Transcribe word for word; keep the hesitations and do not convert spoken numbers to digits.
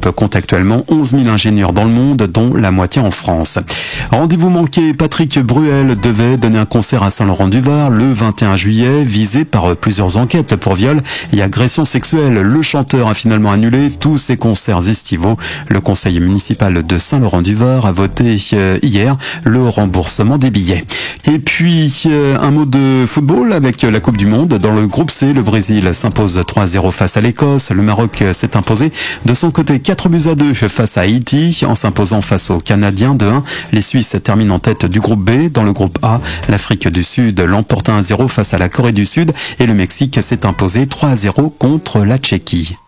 groupe compte actuellement onze mille ingénieurs dans le monde, dont la moitié en France. Rendez-vous manqué, Patrick Bruel devait donner un concert à Saint-Laurent-du-Var le vingt et un juillet, visé par plusieurs enquêtes pour viol et agression sexuelle. Le chanteur a finalement annulé tous ses concerts estivaux. Le conseil municipal de Saint-Laurent-du-Var a voté hier le remboursement des billets. Et puis, un mot de football avec la Coupe du Monde. Dans le groupe C, le Brésil s'impose trois à zéro face à l'Écosse. Le Maroc s'est imposé de son côté quatre buts à deux face à Haïti en s'imposant face aux Canadiens de un. Les Suisses terminent en tête du groupe B. Dans le groupe A, l'Afrique du Sud l'emporte un à zéro face à la Corée du Sud et le Mexique s'est imposé trois à zéro contre la Tchéquie.